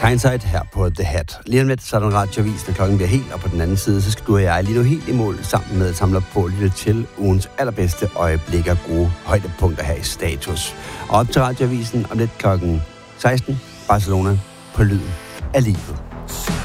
Kindside her på The Hat. Lige om lidt, så er der en radioavis, når klokken bliver helt, og på den anden side, så skal du og jeg lige nu helt i mål sammen med at samle på at lytte til ugens allerbedste øjeblikke og gode højdepunkter her i Status. Og op til radioavisen om lidt klokken 16, Barcelona på lyden af livet.